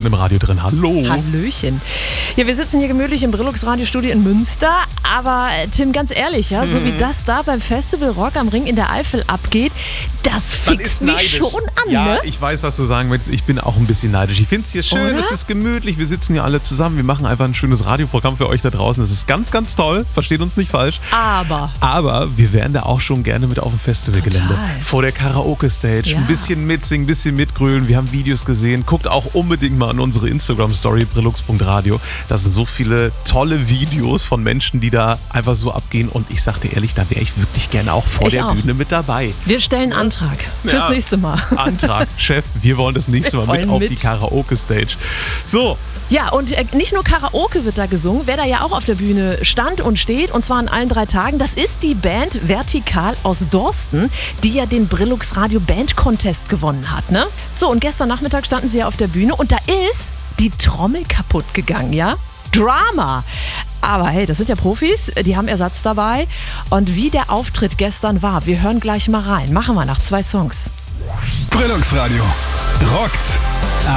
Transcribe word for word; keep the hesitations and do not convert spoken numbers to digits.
im Radio drin. Hallo. Hallöchen. Ja, wir sitzen hier gemütlich im Brillux Radiostudio in Münster. Aber Tim, ganz ehrlich, ja, so wie das da beim Festival Rock am Ring in der Eifel abgeht, das fixt mich schon an, ja, ne? Ich weiß, was du sagen willst. Ich bin auch ein bisschen neidisch. Ich finde es hier schön, Oder? es ist gemütlich. Wir sitzen hier alle zusammen. Wir machen einfach ein schönes Radioprogramm für euch da draußen. Das ist ganz, ganz toll. Versteht uns nicht falsch. Aber. Aber wir wären da auch schon gerne mit auf dem Festivalgelände. Total. Vor der Karaoke-Stage. Ja. Ein bisschen mitsingen, ein bisschen mitgrölen. Wir haben Videos gesehen. Guckt auch unbedingt mal an unsere Instagram-Story brillux punkt radio. Da sind so viele tolle Videos von Menschen, die da einfach so abgehen. Und ich sag dir ehrlich, da wäre ich wirklich gerne auch vor Ich der auch. Bühne mit dabei. Wir stellen Antrag fürs Ja. nächste Mal. Antrag, Chef, wir wollen das nächste Wir Mal mit wollen auf mit. die Karaoke-Stage. So, Ja, und äh, nicht nur Karaoke wird da gesungen, wer da ja auch auf der Bühne stand und steht, und zwar an allen drei Tagen, das ist die Band Vertikal aus Dorsten, die ja den Brillux Radio Band Contest gewonnen hat, ne? So, und gestern Nachmittag standen sie ja auf der Bühne und da ist die Trommel kaputt gegangen, ja? Drama! Aber hey, das sind ja Profis, die haben Ersatz dabei. Und wie der Auftritt gestern war, wir hören gleich mal rein. Machen wir nach zwei Songs. Brillux Radio rockt